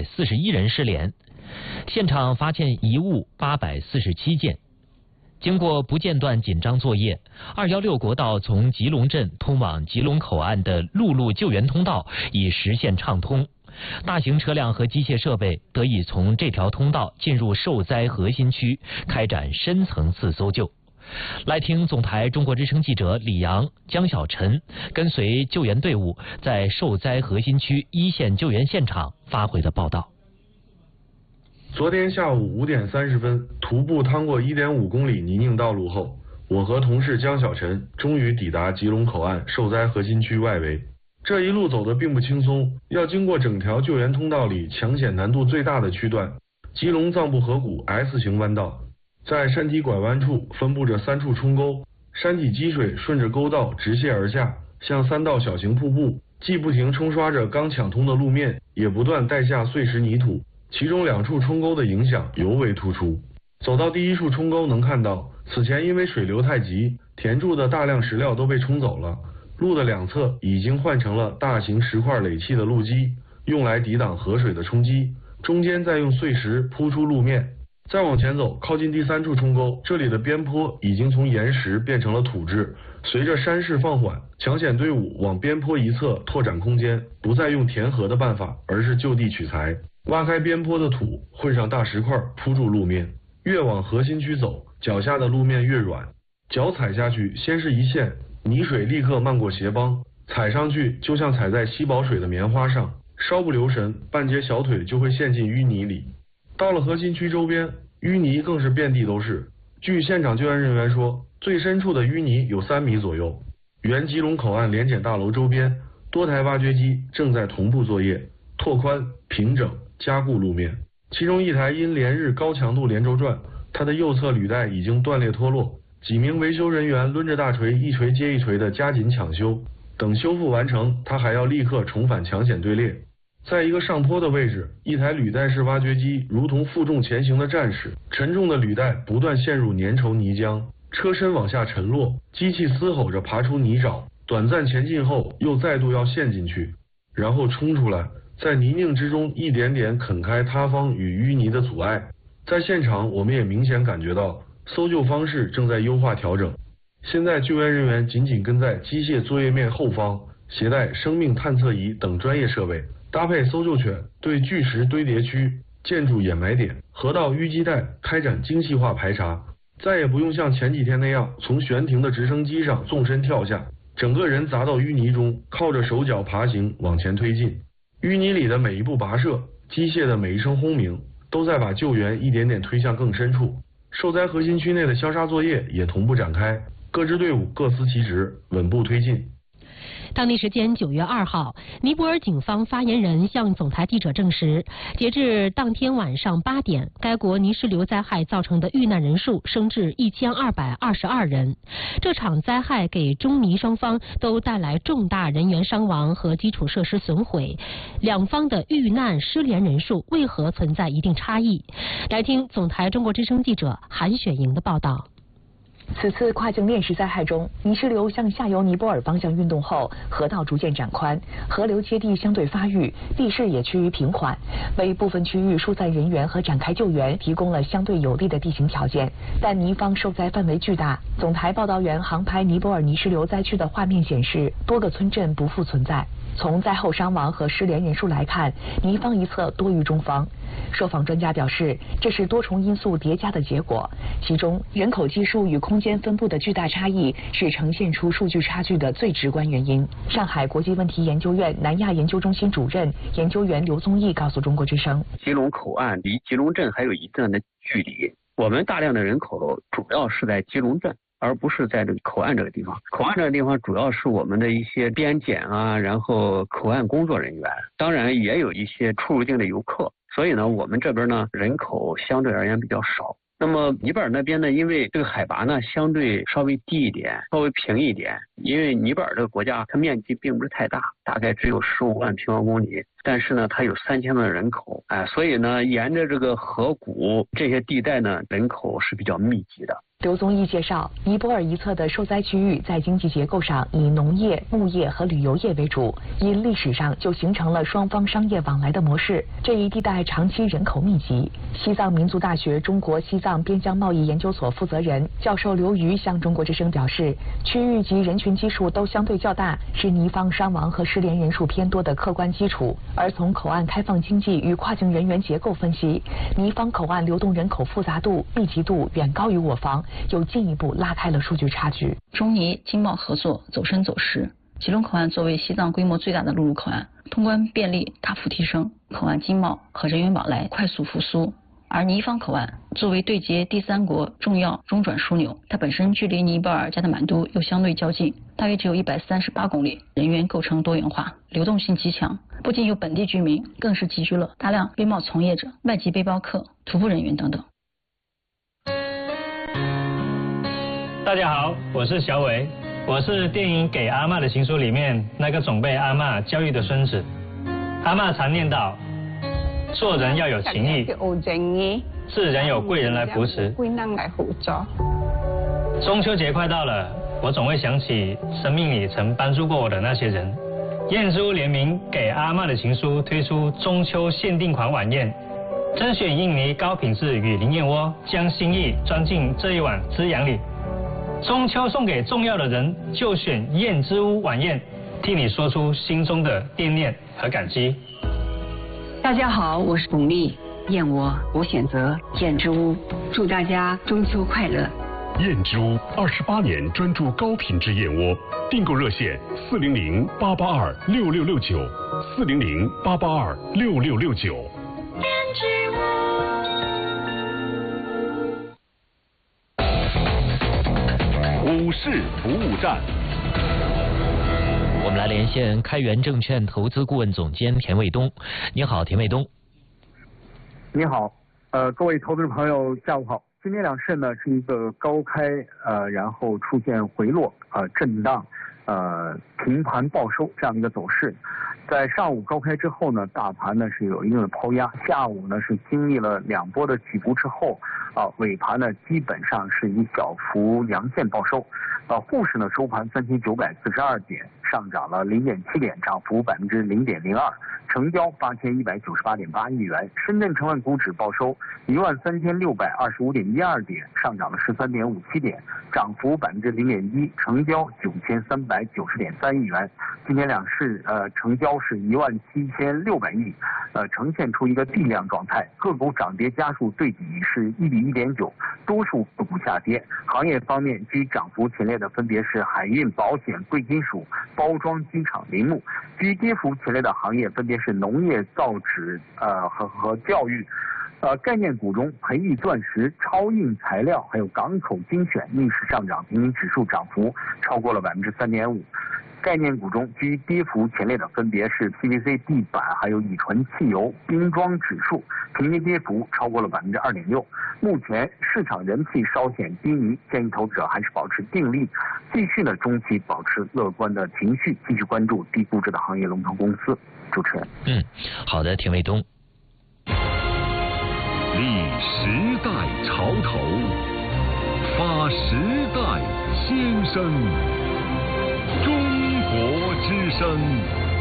841人失联，现场发现遗物847件。经过不间断紧张作业，216国道从吉隆镇通往吉隆口岸的陆路救援通道已实现畅通，大型车辆和机械设备得以从这条通道进入受灾核心区，开展深层次搜救。来听总台中国之声记者李阳、江小晨跟随救援队伍在受灾核心区一线救援现场发回的报道。 昨天下午5点30分，徒步趟过1.5公里泥泞道路后，我和同事江小晨终于抵达吉隆口岸受灾核心区外围。这一路走得并不轻松，要经过整条救援通道里抢险难度最大的区段——吉隆藏布河谷 S 型弯道。在山体拐弯处分布着3处冲沟，山体积水顺着沟道直泻而下，像3道小型瀑布，既不停冲刷着刚抢通的路面，也不断带下碎石泥土。其中2处冲沟的影响尤为突出。走到第1处冲沟，能看到此前因为水流太急，填筑的大量石料都被冲走了，路的2侧已经换成了大型石块垒砌的路基，用来抵挡河水的冲击，中间再用碎石铺出路面。再往前走，靠近第3处冲沟，这里的边坡已经从岩石变成了土质。随着山势放缓，抢险队伍往边坡一侧拓展空间，不再用填河的办法，而是就地取材，挖开边坡的土，混上大石块铺住路面。越往核心区走，脚下的路面越软，脚踩下去先是一陷，泥水立刻漫过鞋帮，踩上去就像踩在吸饱水的棉花上，稍不留神，半截小腿就会陷进淤泥里。到了核心区周边，淤泥更是遍地都是。据现场救援人员说，最深处的淤泥有3米左右。原吉隆口岸联检大楼周边，多台挖掘机正在同步作业，拓宽、平整、加固路面。其中1台因连日高强度连轴转，它的右侧履带已经断裂脱落，几名维修人员抡着大锤一锤接一锤的加紧抢修，等修复完成，它还要立刻重返抢险队列。在一个上坡的位置，1台履带式挖掘机如同负重前行的战士，沉重的履带不断陷入粘稠泥浆，车身往下沉落，机器嘶吼着爬出泥沼，短暂前进后又再度要陷进去，然后冲出来，在泥泞之中一点点啃开塌方与淤泥的阻碍。在现场我们也明显感觉到搜救方式正在优化调整。现在救援人员紧紧跟在机械作业面后方，携带生命探测仪等专业设备，搭配搜救犬，对巨石堆叠区、建筑掩埋点、河道淤积带开展精细化排查，再也不用像前几天那样从悬停的直升机上纵身跳下，整个人砸到淤泥中，靠着手脚爬行往前推进。淤泥里的每一步跋涉，机械的每一声轰鸣，都在把救援一点点推向更深处。受灾核心区内的消杀作业也同步展开，各支队伍各司其职，稳步推进。 当地时间9月2号，尼泊尔警方发言人向总台记者证实，截至当天晚上8点，该国泥石流灾害造成的遇难人数升至1222人。这场灾害给中尼双方都带来重大人员伤亡和基础设施损毁，两方的遇难失联人数为何存在一定差异？来听总台中国之声记者韩雪莹的报道。 此次跨境链石灾害中，泥石流向下游尼泊尔方向运动后，河道逐渐展宽，河流接地相对发育，地势也趋于平缓，为部分区域疏散人员和展开救援提供了相对有利的地形条件。但尼方受灾范围巨大，总台报道员航拍尼泊尔泥石流灾区的画面显示，多个村镇不复存在。从灾后伤亡和失联人数来看，尼方一侧多于中方。受访专家表示，这是多重因素叠加的结果，其中人口基数与空间分布的巨大差异是呈现出数据差距的最直观原因。上海国际问题研究院南亚研究中心主任研究员刘宗义告诉中国之声， 吉隆口岸离吉隆镇还有一段的距离，我们大量的人口主要是在吉隆镇，而不是在这个口岸这个地方。口岸这个地方主要是我们的一些边检啊，然后口岸工作人员，当然也有一些出入境的游客。所以呢，我们这边呢人口相对而言比较少。那么尼泊尔那边呢，因为这个海拔呢相对稍微低一点，稍微平一点。因为尼泊尔这个国家它面积并不是太大，大概只有15万平方公里，但是呢它有3000万人口，所以呢沿着这个河谷这些地带呢人口是比较密集的。 刘宗义介绍，尼泊尔一侧的受灾区域在经济结构上以农业、牧业和旅游业为主，因历史上就形成了双方商业往来的模式。这一地带长期人口密集。西藏民族大学中国西藏边疆贸易研究所负责人教授刘瑜向中国之声表示，区域及人群基数都相对较大，是尼方伤亡和失联人数偏多的客观基础。而从口岸开放经济与跨境人员结构分析，尼方口岸流动人口复杂度、密集度远高于我方，又进一步拉开了数据差距。 中尼经贸合作走深走实，吉隆口岸作为西藏规模最大的陆路口岸，通关便利大幅提升，口岸经贸和人员往来快速复苏。而尼方口岸作为对接第三国重要中转枢纽，它本身距离尼泊尔加德满都又相对较近，大约只有138公里，人员构成多元化，流动性极强，不仅有本地居民，更是集聚了大量边贸从业者、外籍背包客、徒步人员等等。 大家好，我是小伟，我是电影《给阿嬷的情书》里面那个总被阿嬷教育的孙子。阿嬷常念叨，做人要有情义，是人有贵人来扶持。中秋节快到了，我总会想起生命里曾帮助过我的那些人。燕之屋联名《给阿嬷的情书》推出中秋限定款晚宴，甄选印尼高品质雨林燕窝，将心意装进这一碗滋养里。中秋送给重要的人，就选燕之屋晚宴，替你说出心中的惦念和感激。 大家好，我是巩俐，燕窝我选择燕之屋，祝大家中秋快乐。 燕之屋28年专注高品质燕窝，订购热线400-882-6669，400-882-6669。 燕之屋。 股市服务站， 我们来连线开元证券投资顾问总监田卫东。你好，田卫东。 你好，各位投资者朋友，下午好。今天两市呢是一个高开，然后出现回落，震荡，平盘报收这样的一个走势。在上午高开之后呢，大盘呢是有一定的抛压，下午呢是经历了2波的起伏之后，尾盘呢基本上是以小幅阳线报收。沪市呢收盘3942点，上涨了0.7点，涨幅0.02%，成交8198.8亿元。深圳成分股指报收13625.12点，上涨了13.57点，涨幅0.1%，成交9390.3亿元。今天两市成交是17600亿，呈现出一个地量状态，个股涨跌家数对比是1比1.9，多数个股下跌。行业方面居涨幅前列的分别是海运、保险、贵金属、包装、机场、林木；居跌幅前列的行业分别是农业、造纸和教育。概念股中，培育钻石、超硬材料还有港口精选逆势上涨，平均指数涨幅超过了3.5%。概念股中居跌幅前列的分别是 PVC 地板还有乙醇汽油、冰装指数，平均跌幅超过了2.6%。目前市场人气稍显低迷，建议投资者还是保持定力，继续呢中期保持乐观的情绪，继续关注低估值的行业龙头公司。主持人， 好的，田卫东。 立时代潮头，发时代先声。中国之声。